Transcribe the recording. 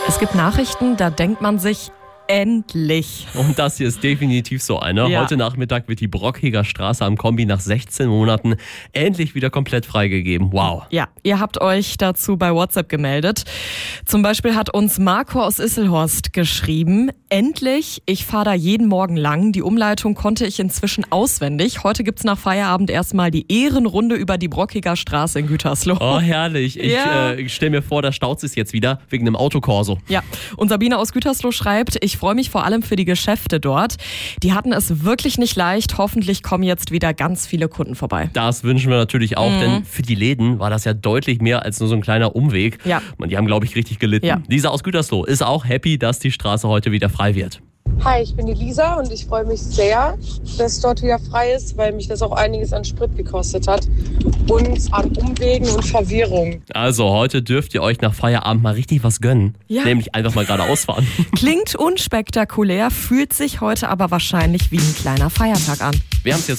Es gibt Nachrichten, da denkt man sich, endlich. Und das hier ist definitiv so einer. Ja. Heute Nachmittag wird die Brockiger Straße am Kombi nach 16 Monaten endlich wieder komplett freigegeben. Wow. Ja, ihr habt euch dazu bei WhatsApp gemeldet. Zum Beispiel hat uns Marco aus Isselhorst geschrieben, endlich, ich fahre da jeden Morgen lang. Die Umleitung konnte ich inzwischen auswendig. Heute gibt's nach Feierabend erstmal die Ehrenrunde über die Brockiger Straße in Gütersloh. Oh, herrlich. Ich stelle mir vor, da staut es jetzt wieder wegen einem Autokorso. Ja, und Sabine aus Gütersloh schreibt, ich freue mich vor allem für die Geschäfte dort. Die hatten es wirklich nicht leicht. Hoffentlich kommen jetzt wieder ganz viele Kunden vorbei. Das wünschen wir natürlich auch, denn für die Läden war das ja deutlich mehr als nur so ein kleiner Umweg. Ja. Und die haben, glaube ich, richtig gelitten. Ja. Lisa aus Gütersloh ist auch happy, dass die Straße heute wieder frei wird. Hi, ich bin die Lisa und ich freue mich sehr, dass dort wieder frei ist, weil mich das auch einiges an Sprit gekostet hat und an Umwegen und Verwirrung. Also heute dürft ihr euch nach Feierabend mal richtig was gönnen. Ja. Nämlich einfach mal geradeaus fahren. Klingt unspektakulär, fühlt sich heute aber wahrscheinlich wie ein kleiner Feiertag an. Wir haben es jetzt